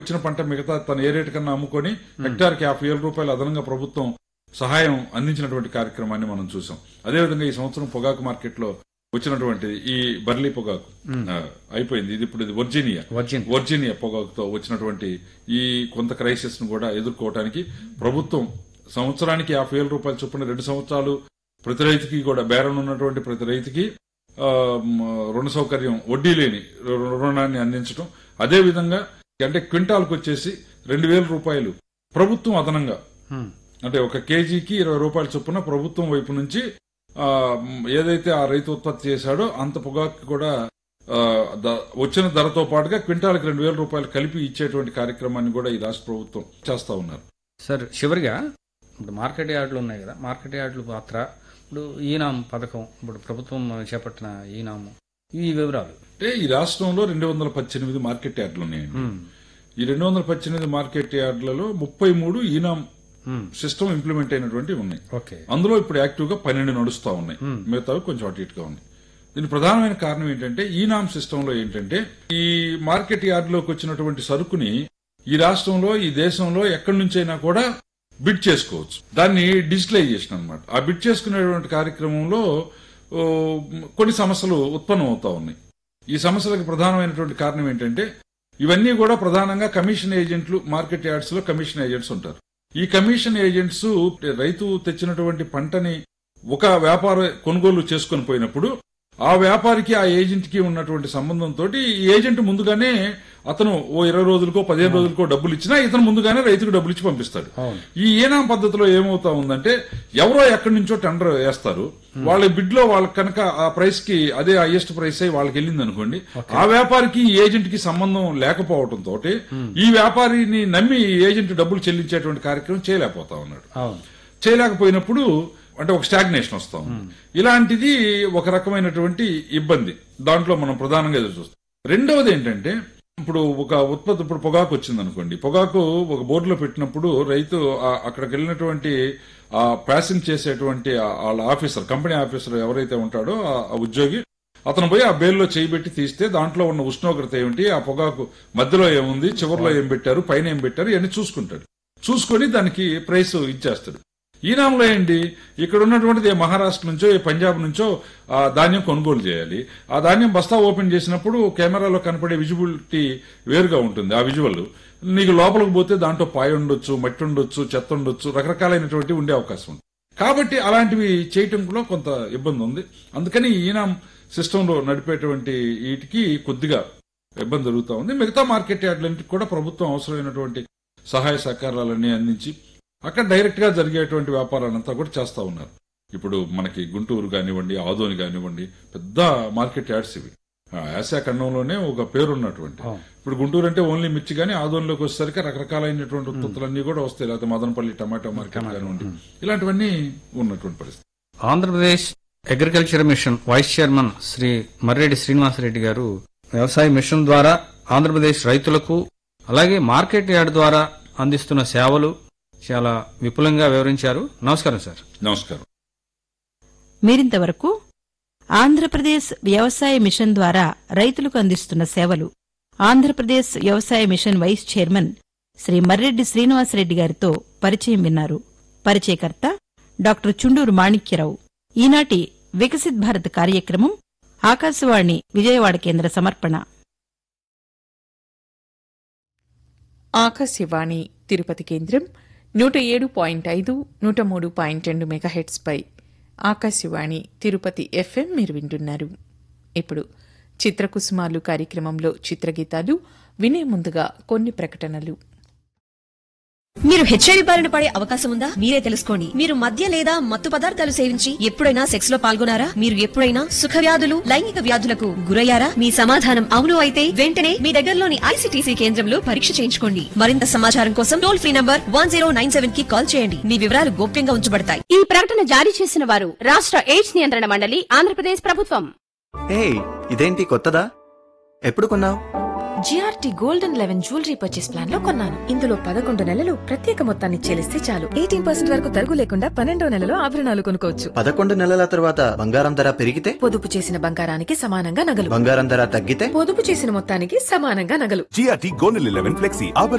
వచ్చిన పంట మిగతా తన ఏ రేటు కన్నా అమ్ముకొని హెక్టార్కి 50,000 రూపాయలు అదనంగా ప్రభుత్వం సహాయం అందించినటువంటి కార్యక్రమాన్ని మనం చూసాం. అదేవిధంగా ఈ సంవత్సరం పొగాకు మార్కెట్ లో వచ్చినటువంటి ఈ బర్లీ పొగాకు అయిపోయింది. ఇప్పుడు ఇది వర్జీనియా పొగాకుతో వచ్చినటువంటి ఈ కొంత క్రైసిస్ ను కూడా ఎదుర్కోవడానికి ప్రభుత్వం సంవత్సరానికి 50,000 రూపాయల చొప్పున 2 సంవత్సరాలు ప్రతి రైతుకి కూడా బేరం ఉన్నటువంటి ప్రతి రైతుకి రుణ సౌకర్యం వడ్డీ లేని రుణాన్ని అందించడం. అదేవిధంగా అంటే క్వింటాల్కి వచ్చేసి 2,000 రూపాయలు ప్రభుత్వం అదనంగా, అంటే ఒక కేజీకి 20 రూపాయల చొప్పున ప్రభుత్వం వైపు నుంచి ఏదైతే ఆ రైతు ఉత్పత్తి చేశాడో అంత పొగాకు కూడా వచ్చిన ధరతో పాటుగా క్వింటాల్కి 2,000 రూపాయలు కలిపి ఇచ్చేటువంటి కార్యక్రమాన్ని కూడా ఈ రాష్ట్ర ప్రభుత్వం చేస్తా ఉన్నారు. సార్, చివరిగా ఇప్పుడు మార్కెట్ యార్డులు ఉన్నాయి కదా, మార్కెట్ యార్డుల పాత్ర, ఇప్పుడు ఈనాం పథకం, ఇప్పుడు ప్రభుత్వం చేపట్టిన ఈనాము, ఈ వివరాలు. అంటే ఈ రాష్ట్రంలో 218 మార్కెట్ యార్డులు ఉన్నాయండి. ఈ 218 మార్కెట్ యార్డులలో 33 ఈనాం సిస్టమ్ ఇంప్లిమెంట్ అయినటువంటి ఉన్నాయి. అందులో ఇప్పుడు యాక్టివ్ గా 12 నడుస్తా ఉన్నాయి, మిగతావి కొంచెం అటు ఇటుగా ఉన్నాయి. దీని ప్రధానమైన కారణం ఏంటంటే ఈనాం సిస్టమ్ లో ఏంటంటే ఈ మార్కెట్ యార్డులోకి వచ్చినటువంటి సరుకుని ఈ రాష్ట్రంలో ఈ దేశంలో ఎక్కడి నుంచైనా కూడా బిడ్ చేసుకోవచ్చు. దాన్ని డిజిటలైజేషన్ అన్నమాట. ఆ బిడ్ చేసుకునేటువంటి కార్యక్రమంలో కొన్ని సమస్యలు ఉత్పన్నం అవుతా ఉన్నాయి. ఈ సమస్యలకు ప్రధానమైనటువంటి కారణం ఏంటంటే ఇవన్నీ కూడా ప్రధానంగా కమిషన్ ఏజెంట్లు, మార్కెట్ యార్డ్స్ లో కమిషన్ ఏజెంట్స్ ఉంటారు. ఈ కమిషన్ ఏజెంట్స్ రైతు తెచ్చినటువంటి పంటని ఒక వ్యాపార కొనుగోలు చేసుకుని పోయినప్పుడు ఆ వ్యాపారికి ఆ ఏజెంట్ కి ఉన్నటువంటి సంబంధంతో ఈ ఏజెంట్ ముందుగానే అతను ఓ 20 రోజులకో 15 రోజులకో డబ్బులు ఇచ్చినా ఇతను ముందుగానే రైతుకు డబ్బులు ఇచ్చి పంపిస్తాడు. ఈ ఈనాం పద్ధతిలో ఏమవుతా ఉందంటే ఎవరో ఎక్కడి నుంచో టెండర్ వేస్తారు, వాళ్ళ బిడ్ లో వాళ్ళకి కనుక ఆ ప్రైస్ కి అదే హైయెస్ట్ ప్రైస్ అయి వాళ్ళకి వెళ్ళింది అనుకోండి, ఆ వ్యాపారికి ఈ ఏజెంట్ కి సంబంధం లేకపోవడంతో ఈ వ్యాపారిని నమ్మి ఏజెంట్ డబ్బులు చెల్లించేటువంటి కార్యక్రమం చేయలేకపోతా ఉన్నాడు. చేయలేకపోయినప్పుడు అంటే ఒక స్టాగ్నేషన్ వస్తా ఉంది. ఇలాంటిది ఒక రకమైనటువంటి ఇబ్బంది దాంట్లో మనం ప్రధానంగా ఎదురు చూస్తాం. రెండవది ఏంటంటే ఇప్పుడు ఒక ఉత్పత్తి, ఇప్పుడు పొగాకు వచ్చింది అనుకోండి, పొగాకు ఒక బోర్డులో పెట్టినప్పుడు రైతు అక్కడికి వెళ్ళినటువంటి ఆ ప్రాసెసింగ్ చేసేటువంటి వాళ్ళ ఆఫీసర్, కంపెనీ ఆఫీసర్ ఎవరైతే ఉంటాడో ఆ ఉద్యోగి, అతను పోయి ఆ బేల్లో చేయబెట్టి తీస్తే దాంట్లో ఉన్న ఉష్ణోగ్రత ఏమిటి, ఆ పొగాకు మధ్యలో ఏముంది, చివరిలో ఏం పెట్టారు, పైన ఏం పెట్టారు, ఇవన్నీ చూసుకుంటాడు. చూసుకొని దానికి ప్రైస్ ఇచ్చేస్తాడు. ఈనాంలో ఏంటి, ఇక్కడ ఉన్నటువంటిది ఏ మహారాష్ట్ర నుంచో ఏ పంజాబ్ నుంచో ఆ ధాన్యం కొనుగోలు చేయాలి. ఆ ధాన్యం బస్తా ఓపెన్ చేసినప్పుడు కెమెరాలో కనపడే విజిబిలిటీ వేరుగా ఉంటుంది. ఆ విజువల్ నీకు లోపలికి పోతే దాంట్లో పాయ ఉండొచ్చు, మట్టి ఉండొచ్చు, చెత్త ఉండొచ్చు, రకరకాలైనటువంటి ఉండే అవకాశం ఉంది. కాబట్టి అలాంటివి చేయటంలో కొంత ఇబ్బంది ఉంది. అందుకని ఈనాం సిస్టంలో నడిపేటువంటి వీటికి కొద్దిగా ఇబ్బంది జరుగుతూ ఉంది. మిగతా మార్కెట్ యార్డులన్నిటికి కూడా ప్రభుత్వం అవసరమైనటువంటి సహాయ సహకారాలన్నీ అందించి అక్కడ డైరెక్ట్ గా జరిగేటువంటి వ్యాపారాలంతా కూడా చేస్తా ఉన్నారు. ఇప్పుడు మనకి గుంటూరు కానివ్వండి, ఆదోని కానివ్వండి, పెద్ద మార్కెట్ యార్డ్స్ ఇవి. ఆసియా ఖండంలోనే ఒక పేరున్నటువంటి. ఇప్పుడు గుంటూరు అంటే ఓన్లీ మిర్చి, కానీ ఆదోనిలోకి వచ్చేసరికి రకరకాలైనటువంటి ఉత్పత్తులన్నీ కూడా వస్తాయి. లేకపోతే మదనపల్లి టమాటో మార్కెట్ కానివ్వండి, ఇలాంటివన్నీ ఉన్నటువంటి పరిస్థితి. Andhra Pradesh agriculture machine vice chairman Shri Marreddy Srinivasa Reddy గారు వ్యవసాయ మిషన్ ద్వారా ఆంధ్రప్రదేశ్ రైతులకు అలాగే మార్కెట్ యార్డ్ ద్వారా అందిస్తున్న సేవలు చాలా విపులంగా వివరించారు. నమస్కారం సార్. నమస్కారం. మీరింతవరకు ఆంధ్రప్రదేశ్ వ్యవసాయ మిషన్ ద్వారా రైతులకు అందిస్తున్న సేవలు, ఆంధ్రప్రదేశ్ వ్యవసాయ machine vice chairman Shri Marreddy Srinivasa Reddy గారితో పరిచయం విన్నారు. పరిచయకర్త డాక్టర్ చుండూరు మాణిక్యరావు. ఈనాటి వికసిత్ భారత్ కార్యక్రమం ఆకాశవాణి విజయవాడ కేంద్ర సమర్పణ. ఆకాశవాణి తిరుపతి కేంద్రం 107.5, 103.2 మెగాహెట్స్ పై ఆకాశవాణి తిరుపతి FM మీరు వింటున్నారు. ఇప్పుడు చిత్రకుసుమాలు కార్యక్రమంలో చిత్రగీతాలు వినే ముందుగా కొన్ని ప్రకటనలు. మీరు హెచ్ఐవి బారిన పడే అవకాశం ఉందా? మీరే తెలుసుకోండి. మీరు మద్య లేదా మత్తు పదార్థాలు సేవించి ఎప్పుడైనా సెక్స్ లో పాల్గొనారా? మీరు ఎప్పుడైనా సుఖ వ్యాధులు, లైంగిక వ్యాధులకు గురయ్యారా? మీ సమాధానం అవును అయితే వెంటనే మీ దగ్గరలోని ICTC కేంద్రంలో పరీక్ష చేయించుకోండి. మరింత సమాచారం కోసం టోల్ ఫ్రీ నంబర్ 1097 కి కాల్ చేయండి. మీ వివరాలు గోప్యంగా ఉంచబడతాయి. ఈ ప్రకటన జారీ చేసిన వారు రాష్ట్ర ఎయిడ్స్ నియంత్రణ మండలి, ఆంధ్రప్రదేశ్ ప్రభుత్వం. ఇదేంటి కొత్తదా? ఎప్పుడు కొన్నావు? GRT golden 11 jewellery purchase plan లో కొన్నాను. ఇందులో 11 నెలలు ప్రత్యేక మొత్తాన్ని చెల్లిస్తే చాలు 18% వరకు తరుగు లేకుండా 12వ నెలలో ఆభరణాలు కొనుక్కోవచ్చు. 11 నెలల తర్వాత బంగారం ధర పెరిగితే పొదుపు చేసిన బంగారానికి సమానంగా నగలు, బంగారం ధర తగ్గితే పొదుపు చేసిన మొత్తానికి సమానంగా నగలు. GRT golden 11 flexi